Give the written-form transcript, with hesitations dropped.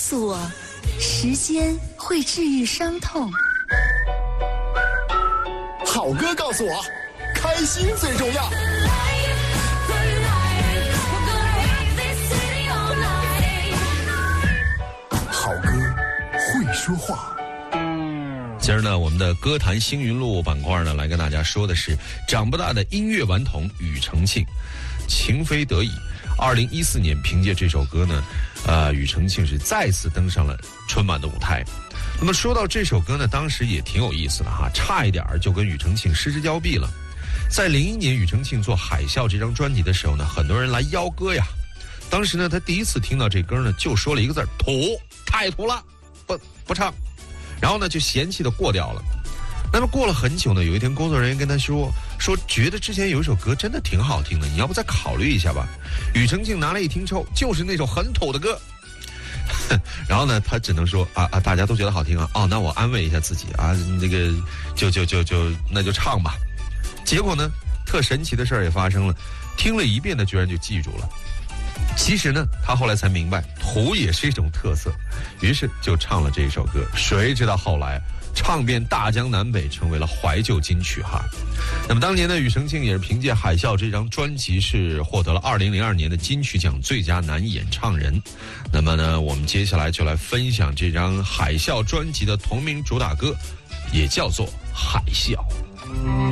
诉我，时间会治愈伤痛。 好歌告诉我，开心最重要。好歌会说话。 今儿呢，我们的歌坛星云录板块呢，来跟大家说的是长不大的音乐顽童庾澄庆，情非得已。2014年凭借这首歌呢，庾澄庆是再次登上了春晚的舞台。那么说到这首歌呢，当时也挺有意思的哈，差一点就跟庾澄庆失之交臂了。在01年庾澄庆做《海啸》这张专辑的时候呢，很多人来邀歌呀。当时呢，他第一次听到这歌呢，就说了一个字：土，太土了，不唱。然后呢，就嫌弃的过掉了。那么过了很久呢，有一天工作人员跟他说觉得之前有一首歌真的挺好听的，你要不再考虑一下吧。庾澄庆拿来一听之后，就是那首很土的歌。然后呢，他只能说大家都觉得好听啊，哦，那我安慰一下自己啊，那个那就唱吧。结果呢，特神奇的事儿也发生了，听了一遍的居然就记住了。其实呢，他后来才明白土也是一种特色，于是就唱了这一首歌。谁知道后来唱遍大江南北，成为了怀旧金曲哈。那么当年的庾澄庆也是凭借《海啸》这张专辑是获得了2002年的金曲奖最佳男演唱人。那么呢，我们接下来就来分享这张《海啸》专辑的同名主打歌，也叫做《海啸》。